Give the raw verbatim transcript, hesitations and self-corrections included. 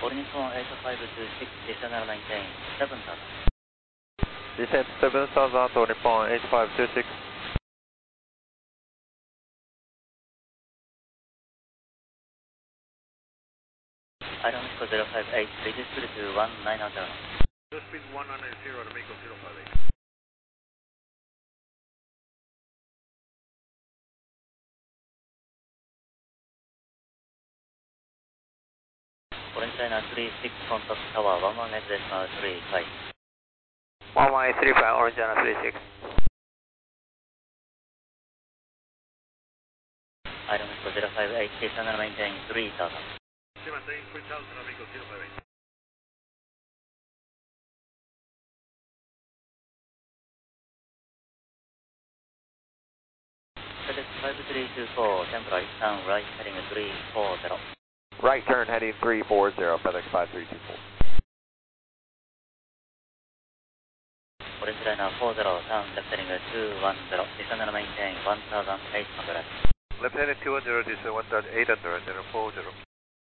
All Nippon eight five two six, descend and maintain seven thousand. Descend seven thousand, All Nippon eight five two six. Aeromexico zero five eight, reduce speed to one nine zero. Reduce speed one nine zero, Aeromexico zero five eight. Orange China three six, contact tower one one eight decimal three five. one one eight three five, Orange China three six. Aeromexico zero five eight, descend and maintain three thousand. Maintain three thousand, Aeromexico zero five eight. FedEx five three two four, temporary, turn right, heading three four zero. Right turn heading three four zero, FedEx five three two four. Orange Liner four zero, turn left heading two one zero, descend and maintain one thousand eight hundred. Left heading two one zero, descend one thousand eight hundred, and four zero.